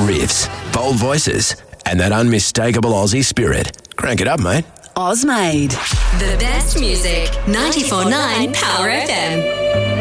riffs, bold voices, and that unmistakable Aussie spirit. Crank it up, mate. Ozmade. The best music, 94.9 Power FM.